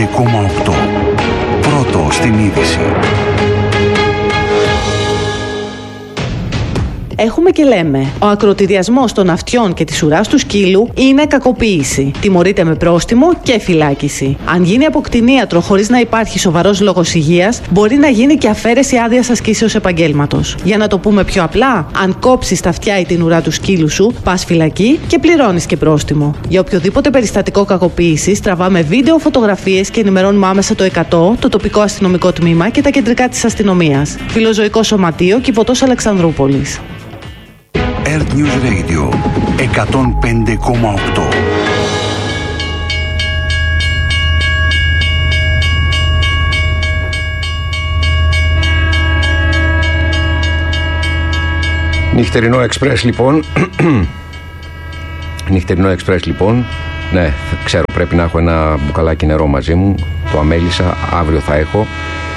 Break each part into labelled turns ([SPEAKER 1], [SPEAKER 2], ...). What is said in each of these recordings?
[SPEAKER 1] Πρώτο στην είδηση.
[SPEAKER 2] Έχουμε και λέμε. Ο ακροτηριασμός των αυτιών και της ουράς του σκύλου είναι κακοποίηση. Τιμωρείται με πρόστιμο και φυλάκιση. Αν γίνει από κτηνίατρο χωρίς να υπάρχει σοβαρός λόγος υγείας, μπορεί να γίνει και αφαίρεση άδειας ασκήσεως επαγγέλματος. Για να το πούμε πιο απλά, αν κόψεις τα αυτιά ή την ουρά του σκύλου σου, πας φυλακή και πληρώνεις και πρόστιμο. Για οποιοδήποτε περιστατικό κακοποίησης, τραβάμε βίντεο, φωτογραφίες και ενημερώνουμε άμεσα το 100, το τοπικό αστυνομικό τμήμα και τα κεντρικά της αστυνομίας. Φιλοζωικό Σωματείο, Κιβωτός Αλεξανδρούπολης.
[SPEAKER 1] Earth News Radio 105,8.
[SPEAKER 3] Νυχτερινό εξπρές λοιπόν. Ναι, ξέρω, πρέπει να έχω ένα μπουκαλάκι νερό μαζί μου. Το αμέλησα, αύριο θα έχω.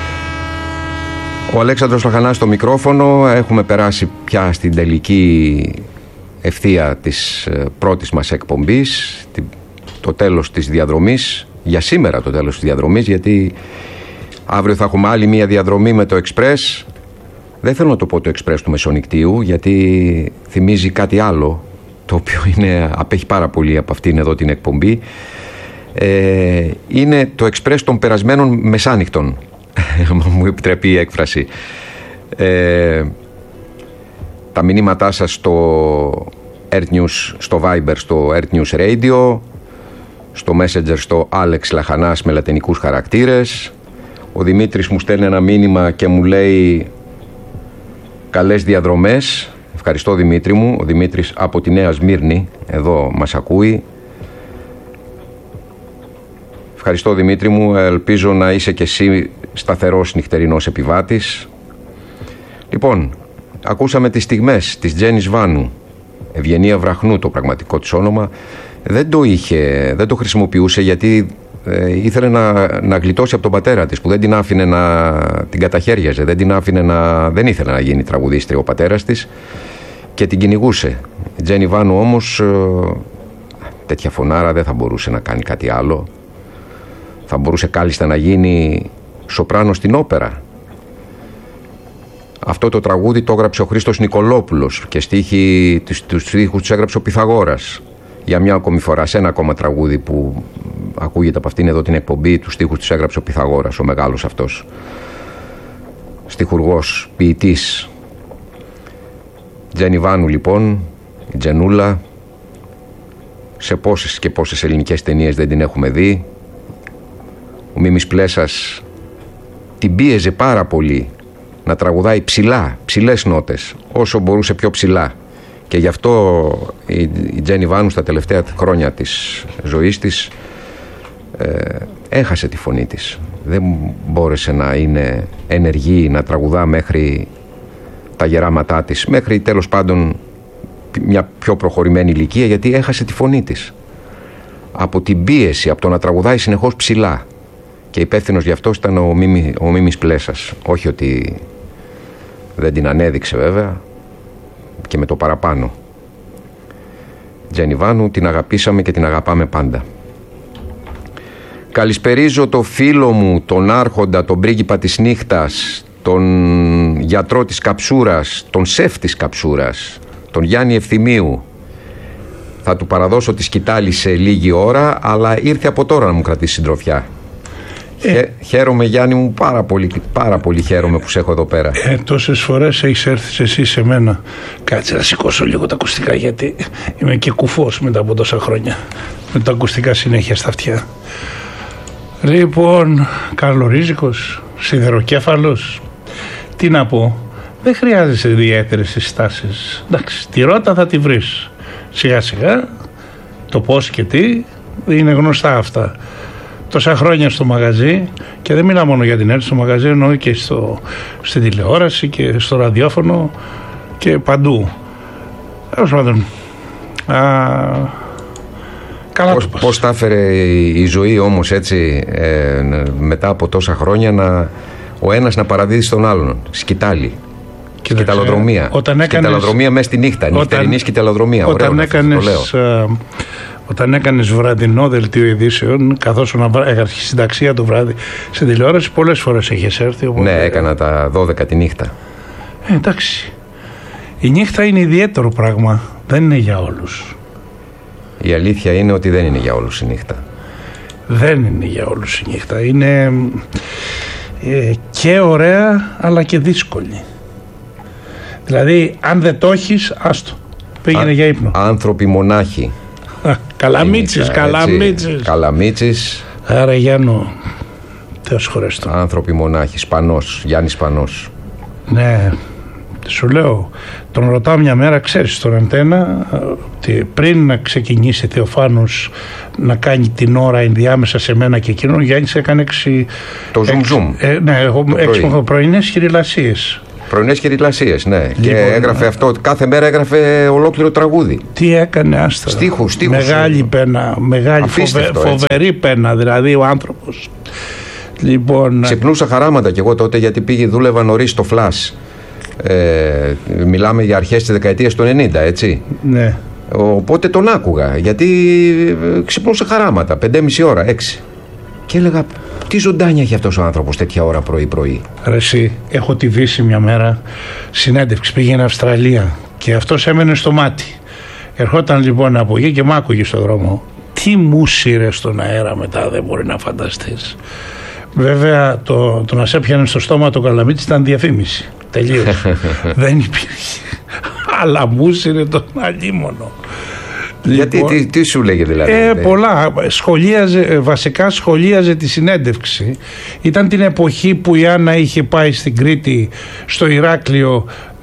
[SPEAKER 3] Ο Αλέξανδρος Λαχανάς στο μικρόφωνο. Έχουμε περάσει πια στην τελική ευθεία της πρώτης μας εκπομπής, το τέλος της διαδρομής, για σήμερα το τέλος της διαδρομής, γιατί αύριο θα έχουμε άλλη μία διαδρομή με το Εξπρές. Δεν θέλω να το πω το Εξπρές του Μεσονικτίου, γιατί θυμίζει κάτι άλλο, το οποίο απέχει πάρα πολύ από αυτήν εδώ την εκπομπή. Είναι το Εξπρές των περασμένων μεσάνυχτων, μου επιτρέπει η έκφραση. Τα μηνύματά σας στο Earth News, στο Viber, στο Earth News Radio, στο Messenger, στο Alex Λαχανάς με λατινικούς χαρακτήρες. Ο Δημήτρης μου στέλνει ένα μήνυμα και μου λέει καλές διαδρομές. Ευχαριστώ Δημήτρη μου. Ο Δημήτρης από τη Νέα Σμύρνη εδώ μας ακούει. Ευχαριστώ Δημήτρη μου. Ελπίζω να είσαι και εσύ σταθερός νυχτερινός επιβάτης. Λοιπόν, ακούσαμε τις στιγμές της Τζένις Βάνου, Ευγενία Βραχνού το πραγματικό της όνομα. Δεν το χρησιμοποιούσε γιατί ήθελε να γλιτώσει από τον πατέρα της, που δεν την άφηνε να την καταχέριαζε, δεν ήθελε να γίνει τραγουδίστρια ο πατέρας της και την κυνηγούσε. Η Τζένι Βάνου όμως τέτοια φωνάρα δεν θα μπορούσε να κάνει κάτι άλλο. Θα μπορούσε κάλλιστα να γίνει σοπράνο στην όπερα. Αυτό το τραγούδι το έγραψε ο Χρήστος Νικολόπουλος και τους στίχους τους έγραψε ο Πυθαγόρας. Για μια ακόμη φορά, σε ένα ακόμα τραγούδι που ακούγεται από αυτήν εδώ την εκπομπή, τους στίχους τους έγραψε ο Πυθαγόρας, ο μεγάλος αυτός στιχουργός, ποιητής. Τζένι Βάνου λοιπόν, η Τζενούλα, σε πόσες και πόσες ελληνικές ταινίες δεν την έχουμε δει. Ο Μίμης Πλέσας την πίεζε πάρα πολύ να τραγουδάει ψηλές νότες, όσο μπορούσε πιο ψηλά. Και γι' αυτό η Τζένι Βάνου στα τελευταία χρόνια της ζωής της έχασε τη φωνή της. Δεν μπόρεσε να είναι ενεργή, να τραγουδά μέχρι τα γεράματά της, μέχρι τέλος πάντων μια πιο προχωρημένη ηλικία, γιατί έχασε τη φωνή της. Από την πίεση, από το να τραγουδάει συνεχώς ψηλά. Και υπεύθυνος γι' αυτό ήταν ο Μίμης Πλέσας. Όχι ότι δεν την ανέδειξε βέβαια, και με το παραπάνω. Τζένι Βάνου την αγαπήσαμε και την αγαπάμε πάντα. Καλησπερίζω το φίλο μου, τον άρχοντα, τον πρίγκιπα της νύχτας, τον γιατρό της Καψούρας, τον σεφ της Καψούρας, τον Γιάννη Ευθυμίου. Θα του παραδώσω τη σκητάλη σε λίγη ώρα, αλλά ήρθε από τώρα να μου κρατήσει συντροφιά. Χαίρομαι Γιάννη μου, πάρα πολύ χαίρομαι που σε έχω εδώ πέρα.
[SPEAKER 4] Τόσες φορές έχεις έρθει εσύ σε μένα. Κάτσε να σηκώσω λίγο τα ακουστικά, γιατί είμαι και κουφός μετά από τόσα χρόνια, με τα ακουστικά συνέχεια στα αυτιά. Λοιπόν, καλορίζικος, σιδεροκέφαλος, τι να πω, δεν χρειάζεσαι ιδιαίτερες συστάσεις. Εντάξει, τη ρότα θα τη βρεις σιγά σιγά, το πώς και τι είναι γνωστά αυτά. Τόσα χρόνια στο μαγαζί, και δεν μιλάω μόνο για την έρευνα στο μαγαζί, εννοώ και στην τηλεόραση και στο ραδιόφωνο και παντού. Τέλος πάντων, καλά.
[SPEAKER 3] Πώς τα έφερε η ζωή όμως έτσι, μετά από τόσα χρόνια, ο ένας να παραδίδει στον άλλον, σκητάλη. Σκηταλοδρομία. Σκηταλοδρομία μέσα στη νύχτα, νυχτερινή σκηταλοδρομία.
[SPEAKER 4] Όταν έκανες Όταν έκανες βραδινό δελτίο ειδήσεων, καθώς έκανες συνταξία το βράδυ στην τηλεόραση, πολλές φορές έχεις έρθει. Οπότε...
[SPEAKER 3] Ναι, έκανα τα 12 τη νύχτα.
[SPEAKER 4] Εντάξει. Η νύχτα είναι ιδιαίτερο πράγμα. Δεν είναι για όλους.
[SPEAKER 3] Η αλήθεια είναι ότι δεν είναι για όλους η νύχτα.
[SPEAKER 4] Δεν είναι για όλους η νύχτα. Είναι και ωραία αλλά και δύσκολη. Δηλαδή αν δεν το έχεις, άστο. Πήγαινε για ύπνο.
[SPEAKER 3] Άνθρωποι μονάχοι.
[SPEAKER 4] Καλαμίτσης.
[SPEAKER 3] Καλαμίτσης.
[SPEAKER 4] Άρα Γιάννο, Θεός χωρέστο.
[SPEAKER 3] Άνθρωποι μονάχοι. Σπανός, Γιάννης Σπανός.
[SPEAKER 4] Ναι, σου λέω, τον ρωτάω μια μέρα, ξέρεις, στον Αντένα, ότι πριν να ξεκινήσει Θεοφάνος να κάνει την ώρα ενδιάμεσα σε μένα και εκείνον, ο Γιάννης έκανε
[SPEAKER 3] το zoom.
[SPEAKER 4] Ναι, πρωινές χειριλασίες.
[SPEAKER 3] Πρωινές χειριλασίες, ναι.
[SPEAKER 4] Λοιπόν,
[SPEAKER 3] και έγραφε αυτό, κάθε μέρα έγραφε ολόκληρο τραγούδι.
[SPEAKER 4] Τι έκανε, άστα.
[SPEAKER 3] Στίχους.
[SPEAKER 4] Μεγάλη πένα, φοβερή πένα, δηλαδή ο άνθρωπος. Λοιπόν,
[SPEAKER 3] ξυπνούσα χαράματα κι εγώ τότε, γιατί δούλευα νωρίς στο Flash. Μιλάμε για αρχές της δεκαετίας του 90, έτσι.
[SPEAKER 4] Ναι.
[SPEAKER 3] Οπότε τον άκουγα, γιατί ξυπνούσα χαράματα, 5,5 ώρα, 6. Και έλεγα, τι ζωντάνια έχει αυτός ο άνθρωπος τέτοια ώρα πρωί-πρωί.
[SPEAKER 4] Ρε εσύ, έχω τη Δύση μια μέρα, συνέντευξη, πήγαινε Αυστραλία και αυτός έμενε στο μάτι. Ερχόταν λοιπόν από εκεί και μ' άκουγε στον δρόμο. Τι μουσιρε στον αέρα μετά, δεν μπορεί να φανταστείς. Βέβαια το να σε πιάνε στο στόμα το Καλαμίτης ήταν διαφήμιση. Τελείως. Δεν υπήρχε. Αλλά μουσιρε τον αλίμονο.
[SPEAKER 3] Γιατί,
[SPEAKER 4] λοιπόν,
[SPEAKER 3] τι σου λέγε δηλαδή?
[SPEAKER 4] Πολλά. Βασικά σχολίαζε τη συνέντευξη. Ήταν την εποχή που η Άννα είχε πάει στην Κρήτη, στο Ηράκλειο,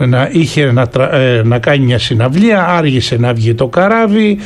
[SPEAKER 4] να κάνει μια συναυλία. Άργησε να βγει το καράβι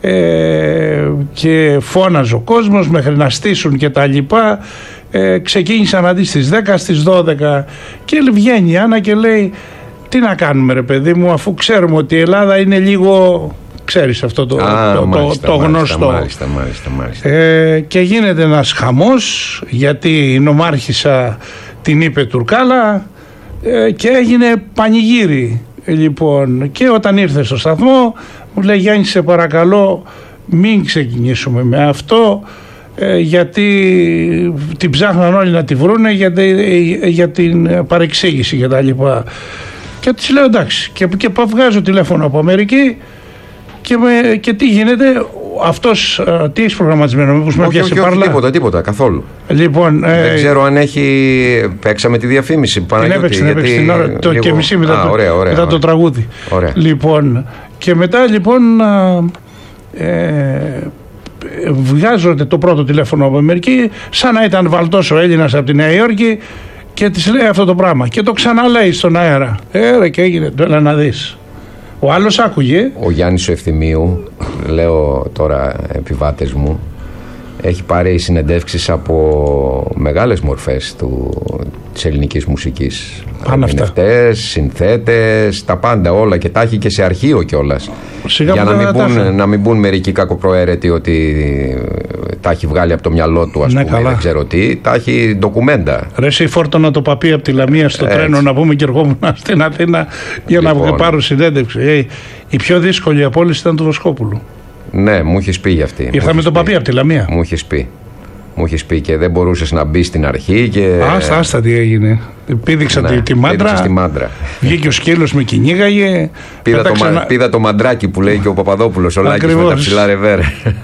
[SPEAKER 4] και φώναζε ο κόσμος μέχρι να στήσουν και τα λοιπά. Ξεκίνησαν αντί στις 10, στις 12 και βγαίνει η Άννα και λέει, τι να κάνουμε ρε παιδί μου, αφού ξέρουμε ότι η Ελλάδα είναι λίγο... Ξέρεις αυτό το γνωστό.
[SPEAKER 3] Μάλιστα.
[SPEAKER 4] Και γίνεται ένας χαμός, γιατί η νομάρχισσα την είπε Τουρκάλα και έγινε πανηγύρι. Λοιπόν, και όταν ήρθε στο σταθμό μου λέει, Γιάννη, σε παρακαλώ μην ξεκινήσουμε με αυτό, γιατί την ψάχναν όλοι να τη βρούνε για την παρεξήγηση και τα λοιπά. Και της λέω εντάξει, και βγάζω τηλέφωνο από Αμερική. Και τι γίνεται, αυτός τι έχει προγραμματισμένο, μήπως με πιάσει πάρλα?
[SPEAKER 3] Τίποτα, καθόλου.
[SPEAKER 4] Λοιπόν,
[SPEAKER 3] δεν ξέρω αν παίξαμε τη διαφήμιση.
[SPEAKER 4] Την έπαιξε την ώρα, και μισή μετά το τραγούδι.
[SPEAKER 3] Ωραία.
[SPEAKER 4] Λοιπόν, και μετά λοιπόν βγάζω το πρώτο τηλέφωνο από Αμερική, σαν να ήταν βαλτός ο Έλληνας από τη Νέα Υόρκη, και της λέει αυτό το πράγμα. Και το ξαναλέει στον αέρα. Και έγινε, το έλα να δεις. Ο άλλος άκουγε. Ο
[SPEAKER 3] Γιάννης ο Ευθυμίου, λέω τώρα επιβάτες μου, έχει πάρει συνεντεύξεις από μεγάλες μορφές της ελληνικής μουσικής. Ερμηνευτές, συνθέτες, τα πάντα όλα, και τα έχει και σε αρχείο κιόλας. Για να μην μπουν μερικοί κακοπροαίρετοι ότι τα έχει βγάλει από το μυαλό του, ας πούμε, δεν ξέρω τι. Τα έχει ντοκουμέντα.
[SPEAKER 4] Ρε εσύ, φόρτωνα το παπί από τη Λαμία στο τρένο να πούμε, και ερχόμουν στην Αθήνα για να πάρω συνέντευξη. Η πιο δύσκολη από όλες ήταν του Βοσκόπουλου.
[SPEAKER 3] Ναι, μου έχεις πει για αυτή.
[SPEAKER 4] Ήρθα με το παπί από τη Λαμία.
[SPEAKER 3] Μου έχεις πει και δεν μπορούσες να μπει στην αρχή.
[SPEAKER 4] Άστα τι έγινε. Πήδηξα τη μάντρα. Βγήκε ο σκύλος, με κυνήγαγε.
[SPEAKER 3] Πήδα το μαντράκι που λέει και ο Παπαδόπουλος, ο Λάκης με τα ψηλά ρεβέρ.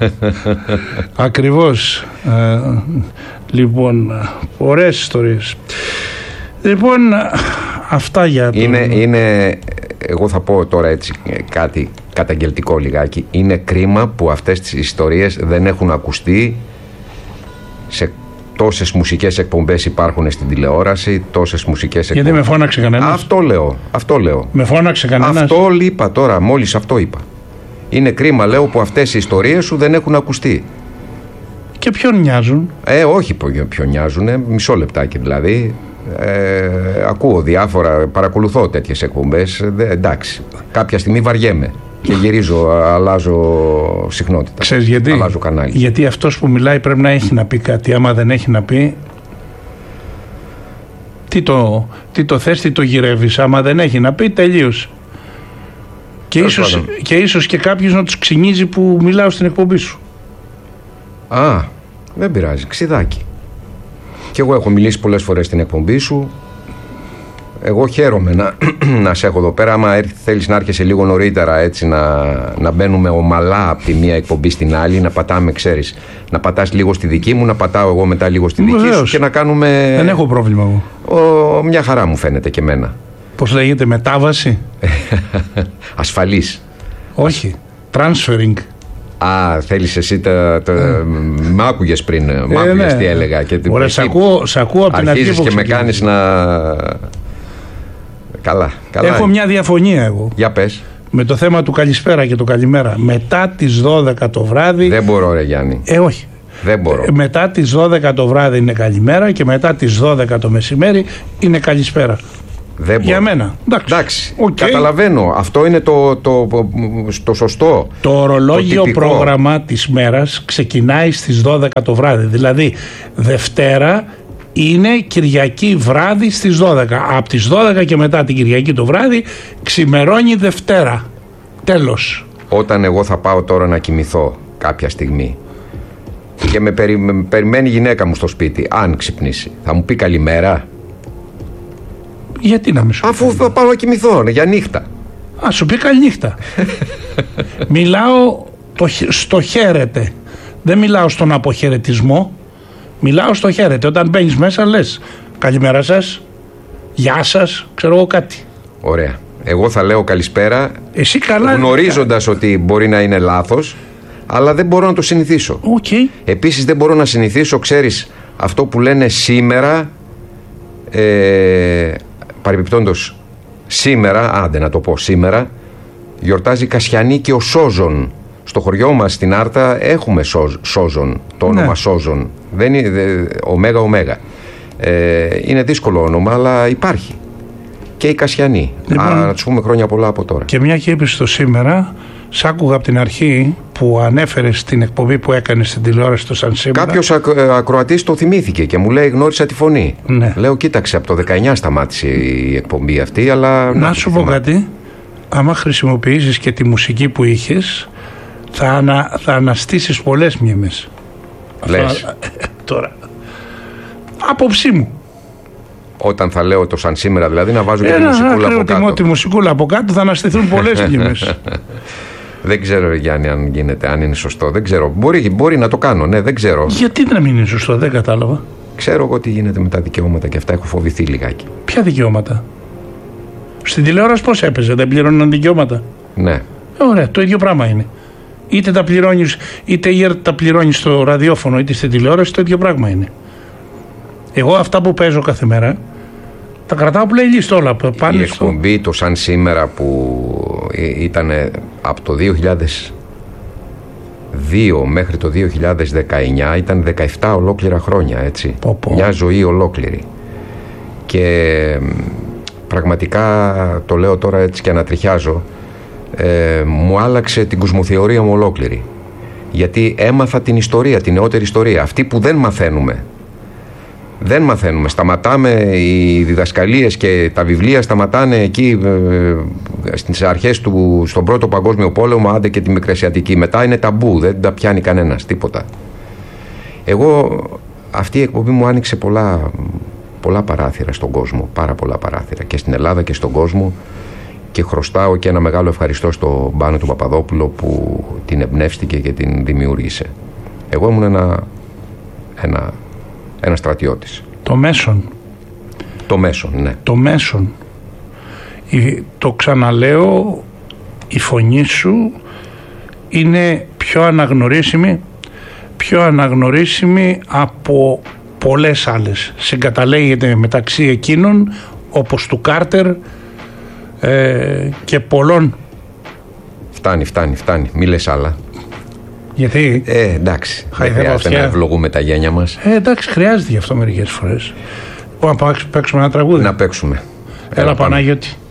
[SPEAKER 4] Ακριβώς. Λοιπόν, ωραίες ιστορίες. Λοιπόν, αυτά για το...
[SPEAKER 3] Είναι, εγώ θα πω τώρα έτσι κάτι καταγγελτικό λιγάκι. Είναι κρίμα που αυτές τις ιστορίες δεν έχουν ακουστεί σε τόσες μουσικές εκπομπές υπάρχουν στην τηλεόραση, τόσες μουσικές εκπομπές.
[SPEAKER 4] Γιατί με φώναξε κανένας?
[SPEAKER 3] Αυτό λέω.
[SPEAKER 4] Με φώναξε κανένας?
[SPEAKER 3] Αυτό είπα τώρα, μόλις αυτό είπα. Είναι κρίμα, λέω, που αυτές οι ιστορίες σου δεν έχουν ακουστεί.
[SPEAKER 4] Και ποιον νοιάζουν?
[SPEAKER 3] Όχι ποιον νοιάζουν, μισό λεπτάκι δηλαδή. Ακούω διάφορα, παρακολουθώ τέτοιες εκπομπές. Εντάξει, κάποια στιγμή βαριέμαι και γυρίζω, αλλάζω συχνότητα.
[SPEAKER 4] Ξέρεις γιατί?
[SPEAKER 3] Αλλάζω κανάλι.
[SPEAKER 4] Γιατί αυτός που μιλάει πρέπει να έχει να πει κάτι. Άμα δεν έχει να πει, τι το θες, τι το γυρεύεις? Άμα δεν έχει να πει, τελείωσε. Και ίσως και κάποιος να τους ξυνίζει που μιλάω στην εκπομπή σου.
[SPEAKER 3] Α, δεν πειράζει, ξιδάκι. Και εγώ έχω μιλήσει πολλές φορές στην εκπομπή σου. Εγώ χαίρομαι να σε έχω εδώ πέρα. Άμα θέλεις να έρχεσαι λίγο νωρίτερα, έτσι να μπαίνουμε ομαλά από τη μία εκπομπή στην άλλη, να πατάμε, ξέρεις, να πατάς λίγο στη δική μου, να πατάω εγώ μετά λίγο στη δική σου και να κάνουμε. Δεν
[SPEAKER 4] έχω πρόβλημα εγώ.
[SPEAKER 3] Μια χαρά μου φαίνεται και εμένα.
[SPEAKER 4] Πώς λέγεται, μετάβαση?
[SPEAKER 3] Ασφαλής.
[SPEAKER 4] Όχι, transferring.
[SPEAKER 3] Α, θέλεις εσύ μ' άκουγες πριν, μ' άκουγες τι έλεγα.
[SPEAKER 4] Ωραία, σ' ακούω από την αρχή.
[SPEAKER 3] Αρχίζεις και με κάνεις να... Καλά.
[SPEAKER 4] Έχω μια διαφωνία εγώ.
[SPEAKER 3] Για πες.
[SPEAKER 4] Με το θέμα του καλησπέρα και το καλημέρα. Μετά τις 12 το βράδυ...
[SPEAKER 3] Δεν μπορώ ρε Γιάννη.
[SPEAKER 4] Όχι.
[SPEAKER 3] Δεν μπορώ.
[SPEAKER 4] Μετά τις 12 το βράδυ είναι καλημέρα και μετά τις 12 το μεσημέρι είναι καλησπέρα.
[SPEAKER 3] Δεν
[SPEAKER 4] για μένα.
[SPEAKER 3] Εντάξει. Okay. Καταλαβαίνω. Αυτό είναι το σωστό.
[SPEAKER 4] Το ορολόγιο πρόγραμμα της μέρας ξεκινάει στις 12 το βράδυ. Δηλαδή Δευτέρα είναι Κυριακή βράδυ στις 12. Από τις 12 και μετά την Κυριακή το βράδυ ξημερώνει Δευτέρα. Τέλος.
[SPEAKER 3] Όταν εγώ θα πάω τώρα να κοιμηθώ κάποια στιγμή και με περιμένει η γυναίκα μου στο σπίτι, αν ξυπνήσει, θα μου πει καλημέρα?
[SPEAKER 4] Γιατί να μην σου πει?
[SPEAKER 3] Αφού θα πάω να κοιμηθώ, για νύχτα.
[SPEAKER 4] Α, σου πει καληνύχτα. Μιλάω στο χαίρετε. Δεν μιλάω στον αποχαιρετισμό. Μιλάω στο χαίρετε. Όταν μπαίνεις μέσα λες καλημέρα σας, γεια σας, ξέρω εγώ κάτι.
[SPEAKER 3] Ωραία. Εγώ θα λέω καλησπέρα.
[SPEAKER 4] Εσύ καλά.
[SPEAKER 3] Γνωρίζοντας ότι μπορεί να είναι λάθος, αλλά δεν μπορώ να το συνηθίσω.
[SPEAKER 4] Okay.
[SPEAKER 3] Επίσης δεν μπορώ να συνηθίσω, ξέρεις, αυτό που λένε σήμερα. Παρεμπιπτόντως, σήμερα, άντε να το πω σήμερα, γιορτάζει Κασιανή και ο Σόζον. Στο χωριό μας στην Άρτα έχουμε Σόζον, το όνομα ναι. Σόζον. Δεν είναι ωμέγα. Είναι δύσκολο όνομα, αλλά υπάρχει. Και η Κασιανή. Λοιπόν, να τους πούμε χρόνια πολλά από τώρα.
[SPEAKER 4] Και μια και είπες το σήμερα, σ' άκουγα από την αρχή που ανέφερες στην εκπομπή που έκανες στην τηλεόραση το σαν σήμερα.
[SPEAKER 3] Κάποιος ακροατής το θυμήθηκε και μου λέει γνώρισα τη φωνή. Ναι. Λέω κοίταξε, από το 19 σταμάτησε η εκπομπή αυτή, αλλά...
[SPEAKER 4] Να σου πω κάτι, άμα χρησιμοποιήσεις και τη μουσική που είχες, θα αναστήσεις πολλές μνήμες.
[SPEAKER 3] Λες.
[SPEAKER 4] Τώρα. Άποψή μου.
[SPEAKER 3] Όταν θα λέω το σαν σήμερα, δηλαδή να βάζω και τη μουσικούλα από κάτω.
[SPEAKER 4] Τη μουσικούλα από κάτω θα αναστηθούν πολλές μνήμες.
[SPEAKER 3] Δεν ξέρω, Γιάννη, αν γίνεται, αν είναι σωστό. Δεν ξέρω. Μπορεί να το κάνω, ναι, δεν ξέρω.
[SPEAKER 4] Γιατί να μην είναι σωστό, δεν κατάλαβα.
[SPEAKER 3] Ξέρω εγώ τι γίνεται με τα δικαιώματα και αυτά. Έχω φοβηθεί λιγάκι.
[SPEAKER 4] Ποια δικαιώματα? Στην τηλεόραση πώς έπαιζε, δεν πληρώναν δικαιώματα?
[SPEAKER 3] Ναι.
[SPEAKER 4] Ωραία, το ίδιο πράγμα είναι. Είτε τα πληρώνεις, είτε τα πληρώνεις στο ραδιόφωνο, είτε στην τηλεόραση, το ίδιο πράγμα είναι. Εγώ αυτά που παίζω κάθε μέρα τα κρατάω playlist όλα.
[SPEAKER 3] Η εκπομπή το σαν σήμερα που ήταν από το 2002 μέχρι το 2019 ήταν 17 ολόκληρα χρόνια, έτσι. Μια ζωή ολόκληρη. Και πραγματικά το λέω τώρα έτσι και ανατριχιάζω, μου άλλαξε την κοσμοθεωρία μου ολόκληρη. Γιατί έμαθα την ιστορία, την νεότερη ιστορία, αυτή που δεν μαθαίνουμε. Δεν μαθαίνουμε, σταματάμε, οι διδασκαλίες και τα βιβλία σταματάνε εκεί στις αρχές στον Πρώτο Παγκόσμιο Πόλεμο, άντε και τη Μικρασιατική. Μετά είναι ταμπού, δεν τα πιάνει κανένας, τίποτα. Εγώ, αυτή η εκπομπή μου άνοιξε πολλά παράθυρα στον κόσμο, πάρα πολλά παράθυρα και στην Ελλάδα και στον κόσμο, και χρωστάω και ένα μεγάλο ευχαριστώ στον Πάνο του Παπαδόπουλο που την εμπνεύστηκε και την δημιούργησε. Εγώ ήμουν ένα στρατιώτης.
[SPEAKER 4] Το μέσον.
[SPEAKER 3] Το μέσον, ναι.
[SPEAKER 4] Το μέσον. Το ξαναλέω, η φωνή σου είναι πιο αναγνωρίσιμη από πολλές άλλες. Συγκαταλέγεται μεταξύ εκείνων όπως του Κάρτερ και πολλών.
[SPEAKER 3] Φτάνει, μη λες άλλα.
[SPEAKER 4] Γιατί?
[SPEAKER 3] Εντάξει. Δεν χρειάζεται να ευλογούμε τα γένια μας.
[SPEAKER 4] Εντάξει, χρειάζεται γι' αυτό μερικές φορές. Μπορούμε να παίξουμε ένα τραγούδι.
[SPEAKER 3] Να παίξουμε.
[SPEAKER 4] Έλα Παναγιώτη.